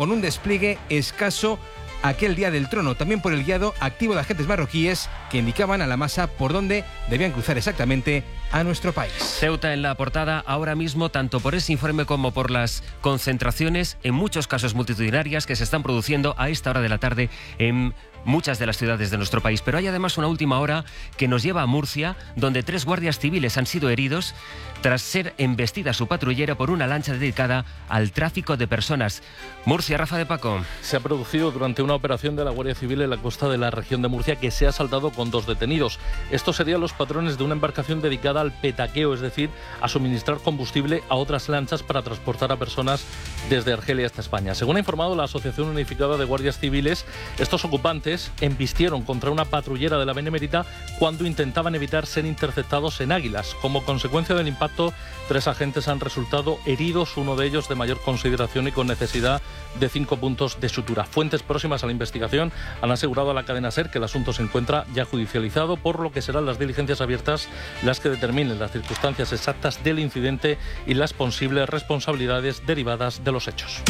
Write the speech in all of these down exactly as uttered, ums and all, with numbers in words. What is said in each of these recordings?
con un despliegue escaso aquel día del trono, también por el guiado activo de agentes marroquíes que indicaban a la masa por dónde debían cruzar exactamente a nuestro país. Ceuta en la portada ahora mismo, tanto por ese informe como por las concentraciones, en muchos casos multitudinarias, que se están produciendo a esta hora de la tarde en muchas de las ciudades de nuestro país. Pero hay además una última hora que nos lleva a Murcia, donde tres guardias civiles han sido heridos tras ser embestida su patrullera por una lancha dedicada al tráfico de personas. Murcia, Rafa de Paco. Se ha producido durante una operación de la Guardia Civil en la costa de la región de Murcia que se ha saldado con dos detenidos. Estos serían los patrones de una embarcación dedicada al petaqueo, es decir, a suministrar combustible a otras lanchas para transportar a personas desde Argelia hasta España. Según ha informado la Asociación Unificada de Guardias Civiles, estos ocupantes embistieron contra una patrullera de la Benemérita cuando intentaban evitar ser interceptados en Águilas. Como consecuencia del impacto, tres agentes han resultado heridos, uno de ellos de mayor consideración y con necesidad de cinco puntos de sutura. Fuentes próximas a la investigación han asegurado a la cadena SER que el asunto se encuentra ya judicializado, por lo que serán las diligencias abiertas las que determinen las circunstancias exactas del incidente y las posibles responsabilidades derivadas de los hechos.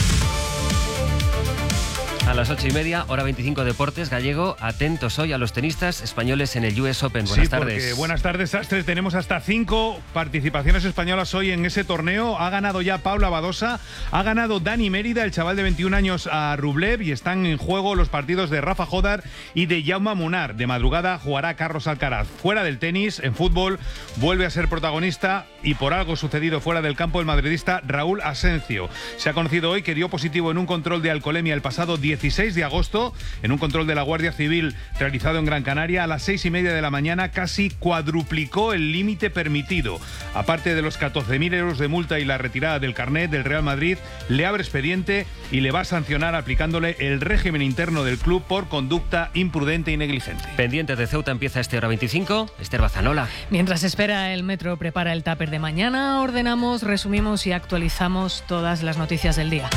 A las ocho y media, hora veinticinco, Deportes Gallego. Atentos hoy a los tenistas españoles en el U S Open. Buenas sí, tardes. Porque, buenas tardes, Astres. Tenemos hasta cinco participaciones españolas hoy en ese torneo. Ha ganado ya Paula Badosa, ha ganado Dani Mérida, el chaval de veintiún años, a Rublev, y están en juego los partidos de Rafa Jodar y de Jaume Munar. De madrugada jugará Carlos Alcaraz. Fuera del tenis, en fútbol, vuelve a ser protagonista y por algo sucedido fuera del campo el madridista Raúl Asencio. Se ha conocido hoy que dio positivo en un control de alcoholemia el pasado dieciséis de agosto, en un control de la Guardia Civil realizado en Gran Canaria. A las seis y media de la mañana casi cuadruplicó el límite permitido. Aparte de los catorce mil euros de multa y la retirada del carnet, del Real Madrid le abre expediente y le va a sancionar aplicándole el régimen interno del club por conducta imprudente y negligente. Pendiente de Ceuta empieza este hora veinticinco. Esther Bazanola. Mientras espera el metro prepara el tupper de mañana, ordenamos, resumimos y actualizamos todas las noticias del día.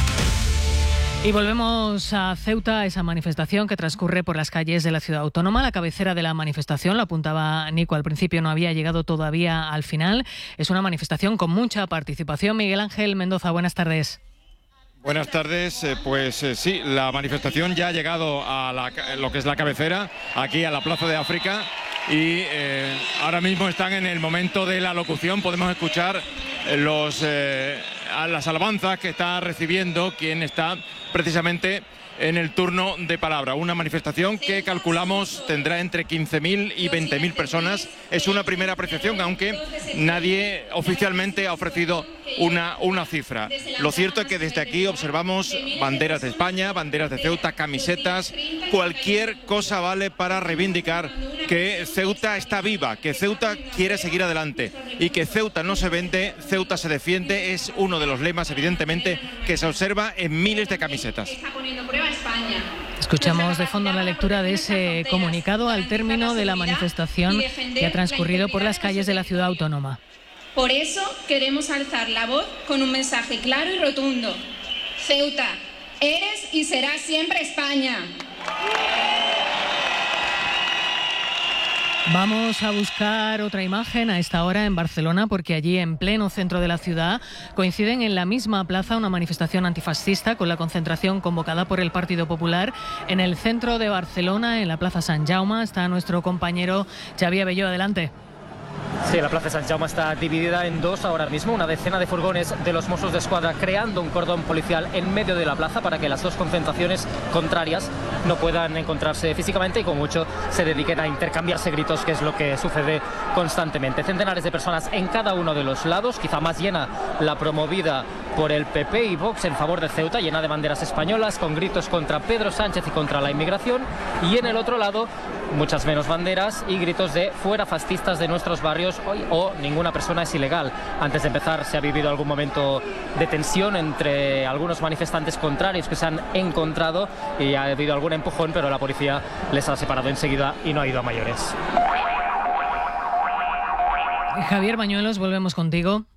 Y volvemos a Ceuta, esa manifestación que transcurre por las calles de la ciudad autónoma. La cabecera de la manifestación, lo apuntaba Nico al principio, no había llegado todavía al final. Es una manifestación con mucha participación. Miguel Ángel Mendoza, buenas tardes. Buenas tardes, eh, pues eh, sí, la manifestación ya ha llegado a la, lo que es la cabecera, aquí a la Plaza de África, y eh, ahora mismo están en el momento de la locución. Podemos escuchar los, eh, a las alabanzas que está recibiendo quien está precisamente en el turno de palabra. Una manifestación que calculamos tendrá entre quince mil y veinte mil personas. Es una primera apreciación, aunque nadie oficialmente ha ofrecido una, una cifra. Lo cierto es que desde aquí observamos banderas de España, banderas de Ceuta, camisetas, cualquier cosa vale para reivindicar que Ceuta está viva, que Ceuta quiere seguir adelante y que Ceuta no se vende, Ceuta se defiende. Es uno de los lemas, evidentemente, que se observa en miles de camisetas. Escuchamos de fondo la lectura de ese comunicado al término de la manifestación que ha transcurrido por las calles de la ciudad autónoma. Por eso queremos alzar la voz con un mensaje claro y rotundo. Ceuta, eres y serás siempre España. Vamos a buscar otra imagen a esta hora en Barcelona, porque allí, en pleno centro de la ciudad, coinciden en la misma plaza una manifestación antifascista con la concentración convocada por el Partido Popular. En el centro de Barcelona, en la Plaza Sant Jaume, está nuestro compañero Xavier Abelló. Adelante. Sí, la Plaza Sant Jaume está dividida en dos ahora mismo. Una decena de furgones de los Mossos d'Esquadra creando un cordón policial en medio de la plaza para que las dos concentraciones contrarias no puedan encontrarse físicamente y con mucho se dediquen a intercambiarse gritos, que es lo que sucede constantemente. Centenares de personas en cada uno de los lados, quizá más llena la promovida por el P P y Vox en favor de Ceuta, llena de banderas españolas con gritos contra Pedro Sánchez y contra la inmigración, y en el otro lado muchas menos banderas y gritos de fuera fascistas de nuestros barrios hoy, o ninguna persona es ilegal. Antes de empezar se ha vivido algún momento de tensión entre algunos manifestantes contrarios que se han encontrado y ha habido algún empujón, pero la policía les ha separado enseguida y no ha ido a mayores. Javier Bañuelos, volvemos contigo.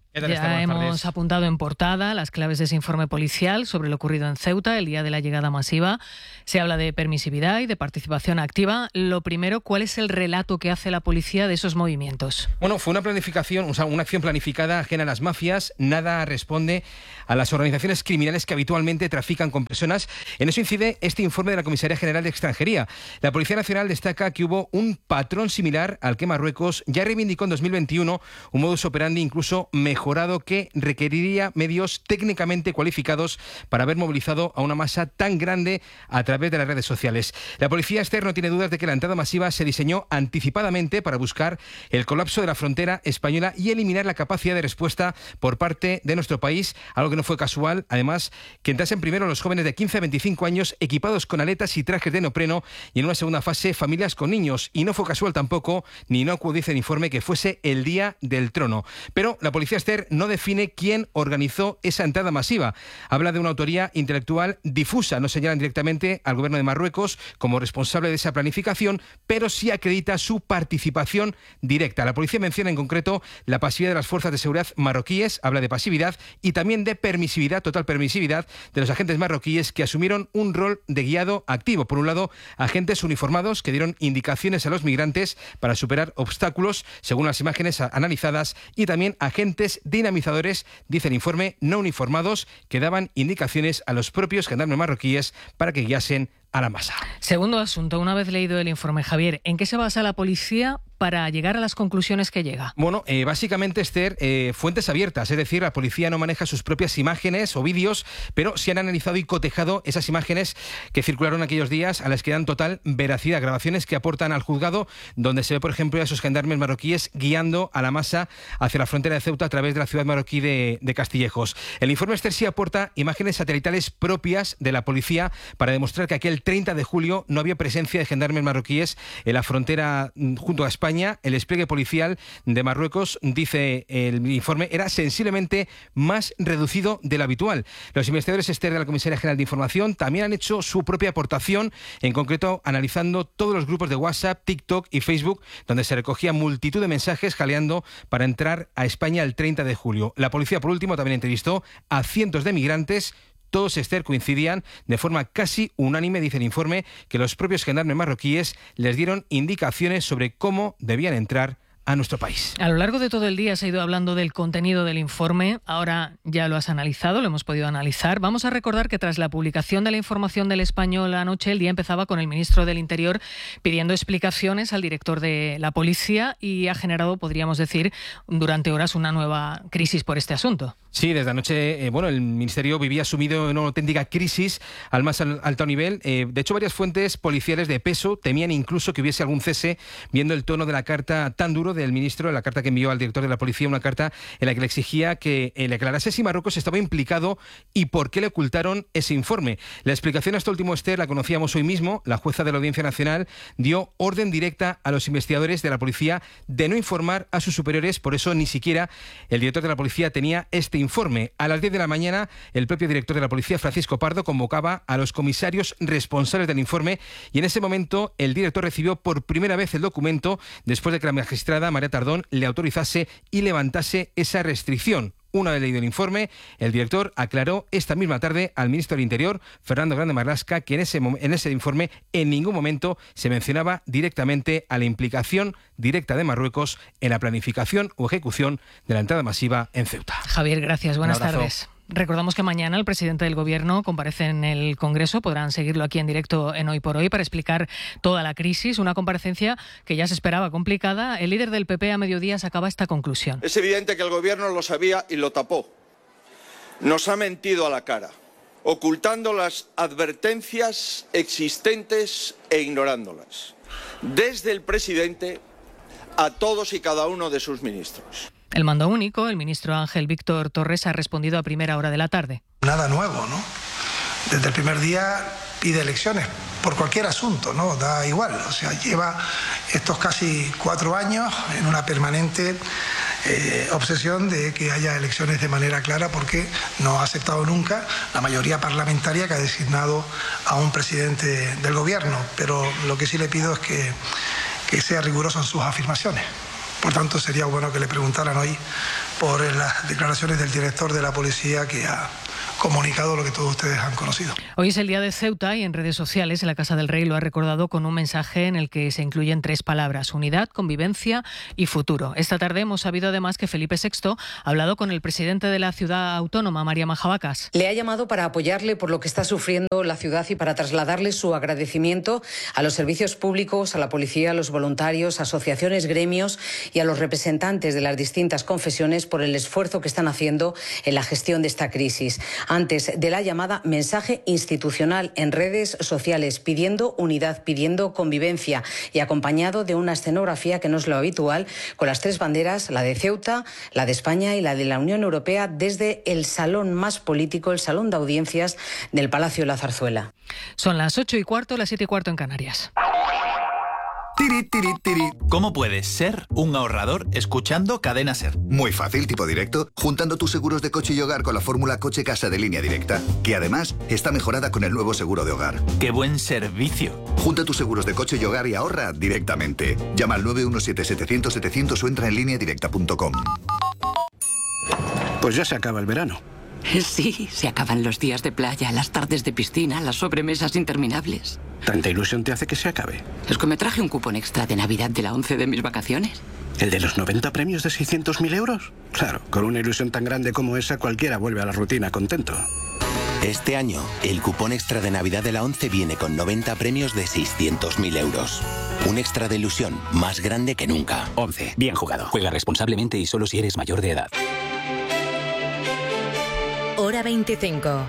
Ya hemos apuntado en portada las claves de ese informe policial sobre lo ocurrido en Ceuta el día de la llegada masiva. Se habla de permisividad y de participación activa. Lo primero, ¿cuál es el relato que hace la policía de esos movimientos? Bueno, fue una planificación, o sea, una acción planificada ajena a las mafias. Nada responde a las organizaciones criminales que habitualmente trafican con personas. En eso incide este informe de la Comisaría General de Extranjería. La Policía Nacional destaca que hubo un patrón similar al que Marruecos ya reivindicó en dos mil veintiuno, un modus operandi incluso mejorado que requeriría medios técnicamente cualificados para haber movilizado a una masa tan grande a través de las redes sociales. La policía externa no tiene dudas de que la entrada masiva se diseñó anticipadamente para buscar el colapso de la frontera española y eliminar la capacidad de respuesta por parte de nuestro país, algo que no fue casual. Además, que entrasen primero los jóvenes de quince a veinticinco años equipados con aletas y trajes de neopreno y en una segunda fase familias con niños. Y no fue casual tampoco, ni inocuo dice el informe, que fuese el día del trono. Pero la policía externa no define quién organizó esa entrada masiva. Habla de una autoría intelectual difusa. No señalan directamente al gobierno de Marruecos como responsable de esa planificación, pero sí acredita su participación directa. La policía menciona en concreto la pasividad de las fuerzas de seguridad marroquíes, habla de pasividad y también de permisividad, total permisividad, de los agentes marroquíes que asumieron un rol de guiado activo. Por un lado, agentes uniformados que dieron indicaciones a los migrantes para superar obstáculos, según las imágenes analizadas, y también agentes dinamizadores, dice el informe, no uniformados, que daban indicaciones a los propios gendarmes marroquíes para que guiasen a la masa. Segundo asunto, una vez leído el informe, Javier, ¿en qué se basa la policía para llegar a las conclusiones que llega? Bueno, eh, básicamente, Esther, eh, fuentes abiertas, es decir, la policía no maneja sus propias imágenes o vídeos, pero sí han analizado y cotejado esas imágenes que circularon aquellos días, a las que dan total veracidad, grabaciones que aportan al juzgado, donde se ve, por ejemplo, a esos gendarmes marroquíes guiando a la masa hacia la frontera de Ceuta a través de la ciudad marroquí de, de Castillejos. El informe, Esther, sí aporta imágenes satelitales propias de la policía para demostrar que aquel treinta de julio no había presencia de gendarmes marroquíes en la frontera junto a España. El despliegue policial de Marruecos, dice el informe, era sensiblemente más reducido de lo habitual. Los investigadores, Esther, de la Comisaría General de Información también han hecho su propia aportación, en concreto analizando todos los grupos de WhatsApp, TikTok y Facebook, donde se recogía multitud de mensajes jaleando para entrar a España el treinta de julio. La policía, por último, también entrevistó a cientos de migrantes. Todos, Esther, coincidían de forma casi unánime, dice el informe, que los propios gendarmes marroquíes les dieron indicaciones sobre cómo debían entrar a nuestro país. A lo largo de todo el día se ha ido hablando del contenido del informe. Ahora ya lo has analizado, lo hemos podido analizar. Vamos a recordar que tras la publicación de la información del Español anoche, el día empezaba con el ministro del Interior pidiendo explicaciones al director de la policía y ha generado, podríamos decir, durante horas una nueva crisis por este asunto. Sí, desde anoche, eh, bueno, el Ministerio vivía sumido en una auténtica crisis al más alto nivel. Eh, de hecho, varias fuentes policiales de peso temían incluso que hubiese algún cese, viendo el tono de la carta tan duro del ministro, la carta que envió al director de la policía, una carta en la que le exigía que eh, le aclarase si Marruecos estaba implicado y por qué le ocultaron ese informe. La explicación a este último, Esther, la conocíamos hoy mismo. La jueza de la Audiencia Nacional dio orden directa a los investigadores de la policía de no informar a sus superiores, por eso ni siquiera el director de la policía tenía este informe. A las diez de la mañana, el propio director de la policía, Francisco Pardo, convocaba a los comisarios responsables del informe y en ese momento el director recibió por primera vez el documento después de que la magistrada María Tardón le autorizase y levantase esa restricción. Una vez leído el informe, el director aclaró esta misma tarde al ministro del Interior, Fernando Grande Marlaska, que en ese, en ese informe en ningún momento se mencionaba directamente a la implicación directa de Marruecos en la planificación o ejecución de la entrada masiva en Ceuta. Javier, gracias. Buenas tardes. Recordamos que mañana el presidente del Gobierno comparece en el Congreso. Podrán seguirlo aquí en directo en Hoy por Hoy para explicar toda la crisis. Una comparecencia que ya se esperaba complicada. El líder del P P a mediodía sacaba esta conclusión. Es evidente que el Gobierno lo sabía y lo tapó. Nos ha mentido a la cara, ocultando las advertencias existentes e ignorándolas. Desde el presidente a todos y cada uno de sus ministros. El mando único, el ministro Ángel Víctor Torres, ha respondido a primera hora de la tarde. Nada nuevo, ¿no? Desde el primer día pide elecciones por cualquier asunto, ¿no? Da igual. O sea, lleva estos casi cuatro años en una permanente eh, obsesión de que haya elecciones de manera clara porque no ha aceptado nunca la mayoría parlamentaria que ha designado a un presidente del gobierno. Pero lo que sí le pido es que, que sea riguroso en sus afirmaciones. Por tanto, sería bueno que le preguntaran hoy por las declaraciones del director de la policía, que ha comunicado lo que todos ustedes han conocido. Hoy es el día de Ceuta y en redes sociales la Casa del Rey lo ha recordado con un mensaje en el que se incluyen tres palabras: unidad, convivencia y futuro. Esta tarde hemos sabido además que Felipe sexto ha hablado con el presidente de la ciudad autónoma, María Majavacas. Le ha llamado para apoyarle por lo que está sufriendo la ciudad y para trasladarle su agradecimiento a los servicios públicos, a la policía, a los voluntarios, asociaciones, gremios y a los representantes de las distintas confesiones por el esfuerzo que están haciendo en la gestión de esta crisis. Antes de la llamada, mensaje institucional en redes sociales pidiendo unidad, pidiendo convivencia y acompañado de una escenografía que no es lo habitual, con las tres banderas, la de Ceuta, la de España y la de la Unión Europea, desde el salón más político, el salón de audiencias del Palacio de la Zarzuela. Son las ocho y cuarto, las siete y cuarto en Canarias. Tiri, tiri, tiri. ¿Cómo puedes ser un ahorrador escuchando Cadena Ser? Muy fácil, tipo directo, juntando tus seguros de coche y hogar con la fórmula Coche Casa de Línea Directa, que además está mejorada con el nuevo seguro de hogar. ¡Qué buen servicio! Junta tus seguros de coche y hogar y ahorra directamente. Llama al nueve uno siete, setecientos, setecientos o entra en línea directa punto com. Pues ya se acaba el verano. Sí, se acaban los días de playa, las tardes de piscina, las sobremesas interminables. ¿Tanta ilusión te hace que se acabe? Es que me traje un cupón extra de Navidad de la once de mis vacaciones. ¿El de los noventa premios de seiscientos mil euros? Claro, con una ilusión tan grande como esa, cualquiera vuelve a la rutina contento. Este año, el cupón extra de Navidad de la once viene con noventa premios de seiscientos mil euros. Un extra de ilusión más grande que nunca. once. Bien jugado. Juega responsablemente y solo si eres mayor de edad. Hora veinticinco.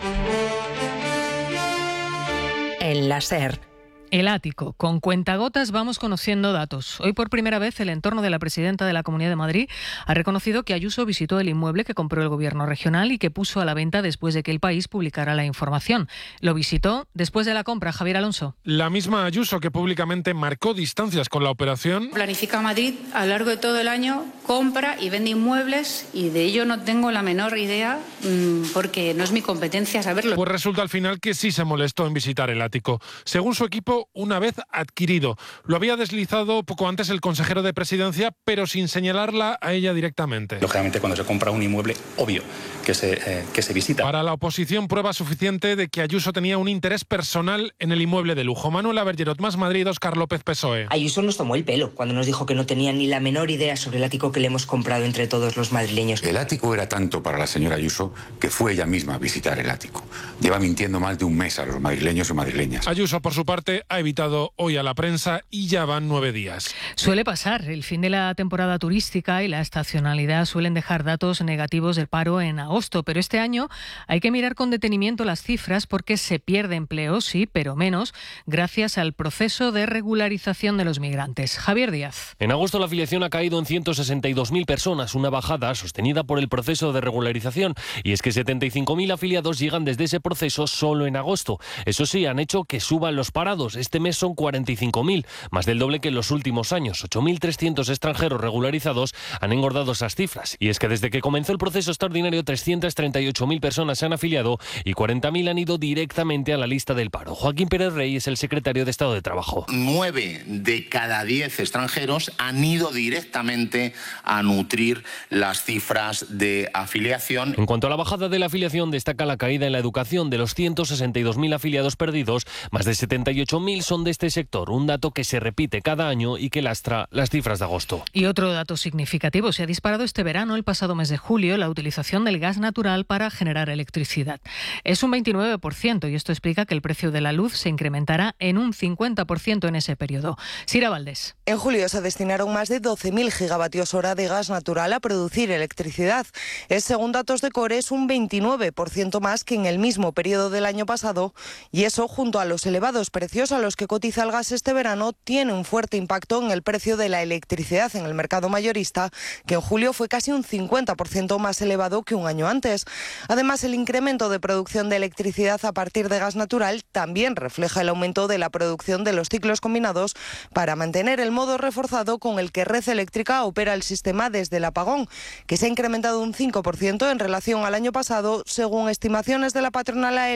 En la SER. El ático. Con cuentagotas vamos conociendo datos. Hoy por primera vez el entorno de la presidenta de la Comunidad de Madrid ha reconocido que Ayuso visitó el inmueble que compró el gobierno regional y que puso a la venta después de que El País publicara la información. Lo visitó después de la compra. Javier Alonso. La misma Ayuso que públicamente marcó distancias con la operación. Planifica Madrid a lo largo de todo el año, compra y vende inmuebles y de ello no tengo la menor idea porque no es mi competencia saberlo. Pues resulta al final que sí se molestó en visitar el ático. Según su equipo, una vez adquirido. Lo había deslizado poco antes el consejero de Presidencia, pero sin señalarla a ella directamente. Lógicamente, cuando se compra un inmueble, obvio que se, eh, que se visita. Para la oposición, prueba suficiente de que Ayuso tenía un interés personal en el inmueble de lujo. Manuel Avergerot, Más Madrid, Óscar López, P S O E. Ayuso nos tomó el pelo cuando nos dijo que no tenía ni la menor idea sobre el ático que le hemos comprado entre todos los madrileños. El ático era tanto para la señora Ayuso que fue ella misma a visitar el ático. Lleva mintiendo más de un mes a los madrileños y madrileñas. Ayuso, por su parte, ha evitado hoy a la prensa y ya van nueve días. Suele pasar. El fin de la temporada turística y la estacionalidad suelen dejar datos negativos del paro en agosto, pero este año hay que mirar con detenimiento las cifras porque se pierde empleo, sí, pero menos, gracias al proceso de regularización de los migrantes. Javier Díaz. En agosto la afiliación ha caído en ciento sesenta y dos mil personas, una bajada sostenida por el proceso de regularización. Y es que setenta y cinco mil afiliados llegan desde ese proceso solo en agosto. Eso sí, han hecho que suban los parados. Este mes son cuarenta y cinco mil, más del doble que en los últimos años. ocho mil trescientos extranjeros regularizados han engordado esas cifras. Y es que desde que comenzó el proceso extraordinario, trescientas treinta y ocho mil personas se han afiliado y cuarenta mil han ido directamente a la lista del paro. Joaquín Pérez Rey es el secretario de Estado de Trabajo. Nueve de cada diez extranjeros han ido directamente a nutrir las cifras de afiliación. En cuanto a la bajada de la afiliación, destaca la caída en la educación. De los ciento sesenta y dos mil afiliados perdidos, más de setenta y ocho mil son de este sector, un dato que se repite cada año y que lastra las cifras de agosto. Y otro dato significativo: se ha disparado este verano, el pasado mes de julio, la utilización del gas natural para generar electricidad. Es un veintinueve por ciento y esto explica que el precio de la luz se incrementará en un cincuenta por ciento en ese periodo. Sira Valdés. En julio se destinaron más de doce mil gigavatios hora de gas natural a producir electricidad. Es, según datos de Cores, un veintinueve por ciento más que en el mismo periodo del año pasado, y eso, junto a los elevados precios a los que cotiza el gas este verano, tiene un fuerte impacto en el precio de la electricidad en el mercado mayorista, que en julio fue casi un cincuenta por ciento más elevado que un año antes. Además, el incremento de producción de electricidad a partir de gas natural también refleja el aumento de la producción de los ciclos combinados para mantener el modo reforzado con el que Red Eléctrica opera el sistema desde el apagón, que se ha incrementado un cinco por ciento en relación al año pasado, según estimaciones de la patronal AELEC.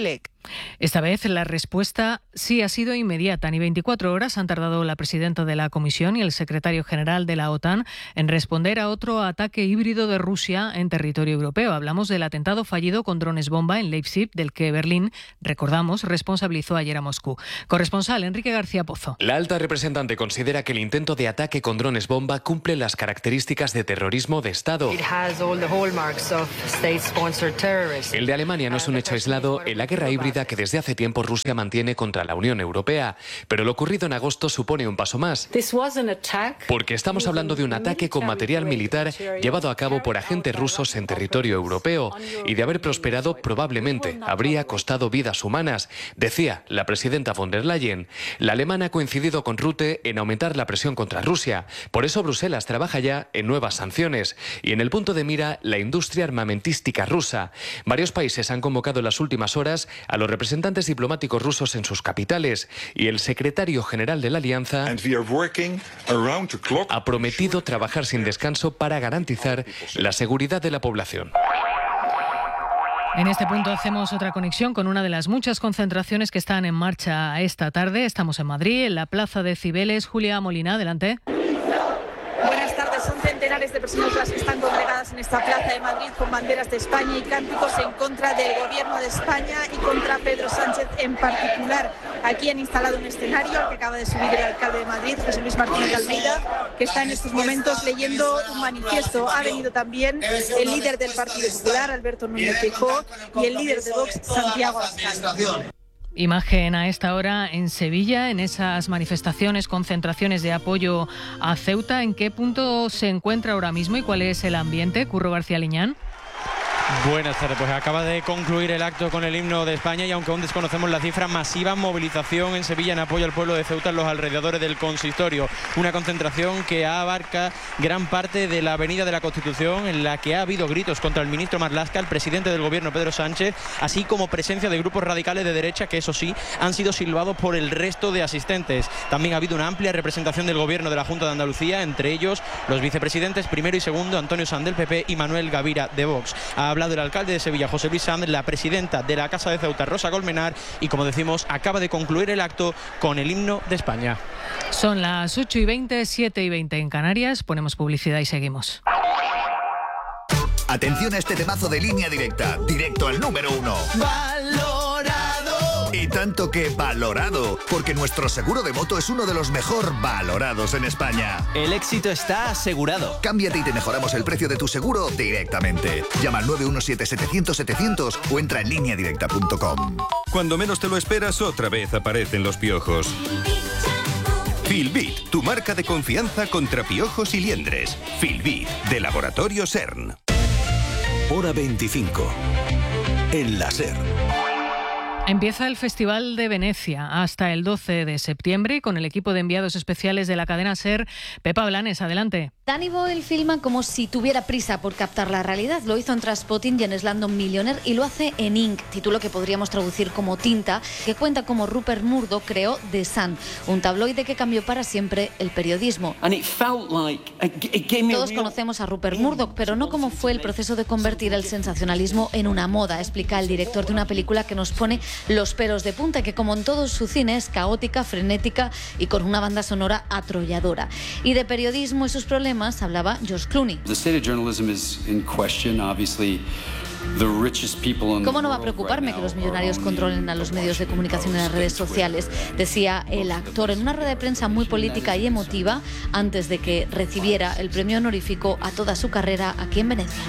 Esta vez la respuesta sí ha sido inmediata. Ni veinticuatro horas han tardado la presidenta de la Comisión y el secretario general de la OTAN en responder a otro ataque híbrido de Rusia en territorio europeo. Hablamos del atentado fallido con drones bomba en Leipzig, del que Berlín, recordamos, responsabilizó ayer a Moscú. Corresponsal Enrique García Pozo. La alta representante considera que el intento de ataque con drones bomba cumple las características de terrorismo de Estado. El de Alemania no es un hecho aislado en la guerra híbrida que desde hace tiempo Rusia mantiene contra la Unión Europea. Pero lo ocurrido en agosto supone un paso más. Porque estamos hablando de un ataque con material militar llevado a cabo por agentes rusos en territorio europeo. Y de haber prosperado, probablemente habría costado vidas humanas, decía la presidenta von der Leyen. La alemana ha coincidido con Rutte en aumentar la presión contra Rusia. Por eso Bruselas trabaja ya en nuevas sanciones. Y en el punto de mira, la industria armamentística rusa. Varios países han convocado en las últimas horas a los representantes diplomáticos rusos en sus capitales, y el secretario general de la Alianza ha prometido trabajar sin descanso para garantizar la seguridad de la población. En este punto hacemos otra conexión con una de las muchas concentraciones que están en marcha esta tarde. Estamos en Madrid, en la Plaza de Cibeles. Julia Molina, adelante. Buenas tardes. Son centenares de personas las que están congregadas en esta plaza de Madrid con banderas de España y cánticos en contra del gobierno de España y contra Pedro Sánchez en particular. Aquí han instalado un escenario al que acaba de subir el alcalde de Madrid, José Luis Martínez de Almeida, que está en estos momentos leyendo un manifiesto. Ha venido también el líder del Partido Popular, Alberto Núñez Feijóo, y el líder de Vox, Santiago Abascal. Imagen a esta hora en Sevilla, en esas manifestaciones, concentraciones de apoyo a Ceuta. ¿En qué punto se encuentra ahora mismo y cuál es el ambiente? Curro García Liñán. Buenas tardes, pues acaba de concluir el acto con el himno de España y aunque aún desconocemos la cifra, masiva movilización en Sevilla en apoyo al pueblo de Ceuta en los alrededores del consistorio. Una concentración que abarca gran parte de la avenida de la Constitución, en la que ha habido gritos contra el ministro Marlaska, el presidente del gobierno Pedro Sánchez, así como presencia de grupos radicales de derecha que, eso sí, han sido silbados por el resto de asistentes. También ha habido una amplia representación del gobierno de la Junta de Andalucía, entre ellos los vicepresidentes primero y segundo, Antonio Sanz del P P y Manuel Gavira de Vox. Ha hablado el alcalde de Sevilla, José Luis Sanz, la presidenta de la Casa de Ceuta, Rosa Colmenar, y como decimos, acaba de concluir el acto con el himno de España. Son las ocho y veinte, siete y veinte en Canarias. Ponemos publicidad y seguimos. Atención a este temazo de Línea Directa, directo al número uno. ¡Valorado! Y tanto que valorado, porque nuestro seguro de moto es uno de los mejor valorados en España. El éxito está asegurado. Cámbiate y te mejoramos el precio de tu seguro directamente. Llama al nueve uno siete, setecientos, setecientos o entra en línea directa punto com. Cuando menos te lo esperas, otra vez aparecen los piojos. Filbit, tu marca de confianza contra piojos y liendres. Filbit, de Laboratorio SERN. Hora veinticinco. En la SER. Empieza el Festival de Venecia hasta el doce de septiembre con el equipo de enviados especiales de la cadena SER. Pepa Blanes, adelante. Danny Boyle filma como si tuviera prisa por captar la realidad. Lo hizo en Trainspotting y en Slumdog Millionaire y lo hace en Ink, título que podríamos traducir como Tinta, que cuenta cómo Rupert Murdoch creó The Sun, un tabloide que cambió para siempre el periodismo. Todos conocemos a Rupert Murdoch, pero no cómo fue el proceso de convertir el sensacionalismo en una moda, explica el director de una película que nos pone los pelos de punta, que como en todo su cine es caótica, frenética y con una banda sonora atrolladora. Y de periodismo y sus problemas hablaba George Clooney. ¿Cómo no va a preocuparme que los millonarios controlen a los medios de comunicación en las redes sociales? Decía el actor en una rueda de prensa muy política y emotiva antes de que recibiera el premio honorífico a toda su carrera aquí en Venecia.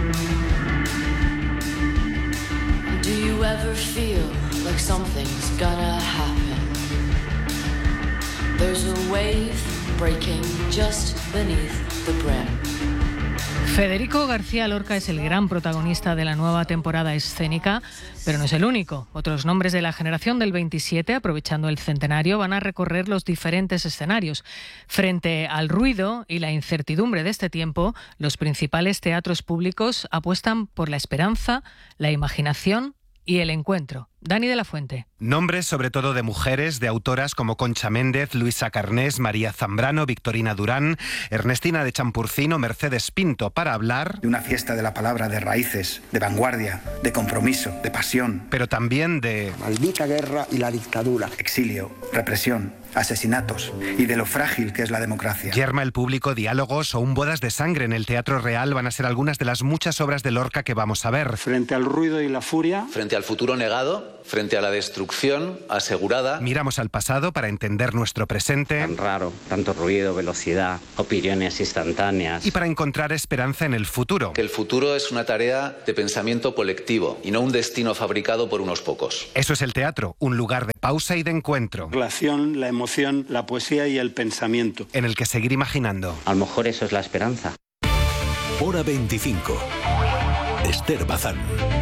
Do you ever feel like something's gonna happen? There's a wave breaking just beneath the brim. Federico García Lorca es el gran protagonista de la nueva temporada escénica, pero no es el único. Otros nombres de la generación del veintisiete, aprovechando el centenario, van a recorrer los diferentes escenarios. Frente al ruido y la incertidumbre de este tiempo, los principales teatros públicos apuestan por la esperanza, la imaginación y el encuentro. Dani de la Fuente. Nombres sobre todo de mujeres, de autoras como Concha Méndez, Luisa Carnés, María Zambrano, Victorina Durán, Ernestina de Champurcino, Mercedes Pinto, para hablar de una fiesta de la palabra, de raíces, de vanguardia, de compromiso, de pasión. Pero también de maldita guerra y la dictadura, exilio, represión, asesinatos y de lo frágil que es la democracia. Yerma el público, diálogos o un bodas de sangre en el Teatro Real van a ser algunas de las muchas obras de Lorca que vamos a ver. Frente al ruido y la furia. Frente al futuro negado, frente a la destrucción asegurada. Miramos al pasado para entender nuestro presente. Tan raro, tanto ruido, velocidad, opiniones instantáneas. Y para encontrar esperanza en el futuro. Que el futuro es una tarea de pensamiento colectivo y no un destino fabricado por unos pocos. Eso es el teatro, un lugar de pausa y de encuentro. La relación, la emoción, la poesía y el pensamiento. En el que seguir imaginando. A lo mejor eso es la esperanza. Hora veinticinco. Esther Bazán.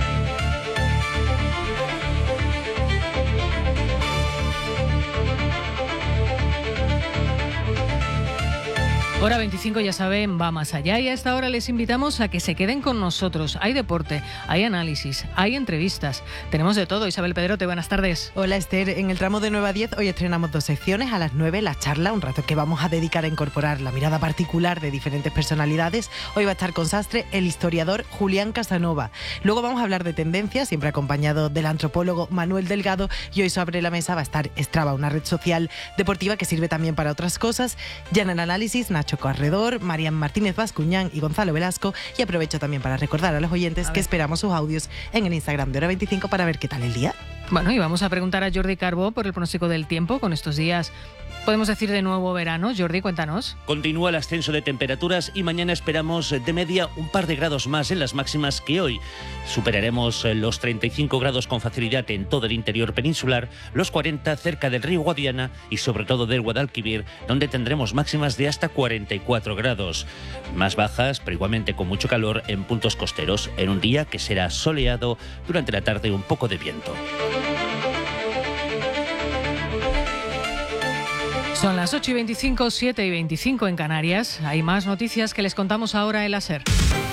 Hora veinticinco, ya saben, va más allá y a esta hora les invitamos a que se queden con nosotros. Hay deporte, hay análisis, hay entrevistas. Tenemos de todo. Isabel Pedrote, buenas tardes. Hola Esther, en el tramo de nueve a diez hoy estrenamos dos secciones. A las nueve la charla, un rato que vamos a dedicar a incorporar la mirada particular de diferentes personalidades. Hoy va a estar con Sastre el historiador Julián Casanova. Luego vamos a hablar de tendencias, siempre acompañado del antropólogo Manuel Delgado. Y hoy sobre la mesa va a estar Strava, una red social deportiva que sirve también para otras cosas. Ya en el análisis, Nacho Corredor, Marian Martínez Bascuñán y Gonzalo Velasco. Y aprovecho también para recordar a los oyentes a que esperamos sus audios en el Instagram de Hora veinticinco para ver qué tal el día. Bueno, y vamos a preguntar a Jordi Carbó por el pronóstico del tiempo con estos días. Podemos decir de nuevo verano. Jordi, cuéntanos. Continúa el ascenso de temperaturas y mañana esperamos de media un par de grados más en las máximas que hoy. Superaremos los treinta y cinco grados con facilidad en todo el interior peninsular, los cuarenta cerca del río Guadiana y sobre todo del Guadalquivir, donde tendremos máximas de hasta cuarenta y cuatro grados. Más bajas, pero igualmente con mucho calor en puntos costeros, en un día que será soleado, durante la tarde un poco de viento. Son las ocho y veinticinco, siete y veinticinco en Canarias. Hay más noticias que les contamos ahora en la SER.